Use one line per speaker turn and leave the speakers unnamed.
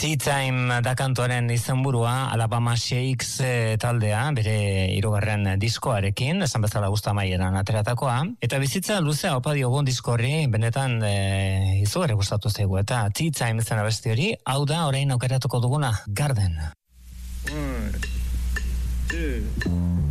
Tea Time da kantuaren izenburua, Alabama Shakes taldea, bere 3. diskoarekin, esan bezala guztu amaieran ateratakoa, eta bizitza luzea opa diogun diskorri, benetan izugarri gustatu zaigu, eta Tea Time zen abesti hori, hau da orain aukeratuko duguna, Garden.
1, 2